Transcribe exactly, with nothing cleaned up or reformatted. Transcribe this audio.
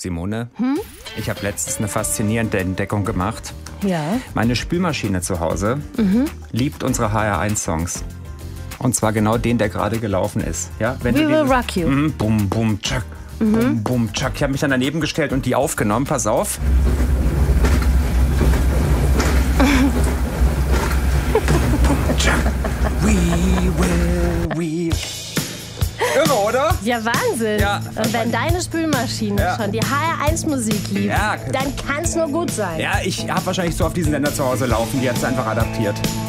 Simone, hm? ich habe letztens eine faszinierende Entdeckung gemacht. Ja. Meine Spülmaschine zu Hause mhm. liebt unsere H R eins Songs. Und zwar genau den, der gerade gelaufen ist. Ja, wenn We du will dieses, rock you. Mm, bum, bum, tschak, mhm. bum, bum, tschak. Ich habe mich dann daneben gestellt und die aufgenommen. Pass auf. We will, we. Irre, oder? Ja, Wahnsinn. Ja, und wenn deine Spülmaschine ja. schon die H R eins Musik liebt, ja. dann kann es nur gut sein. Ja, ich habe wahrscheinlich so auf diesen Sender zu Hause laufen. Die hat es einfach adaptiert.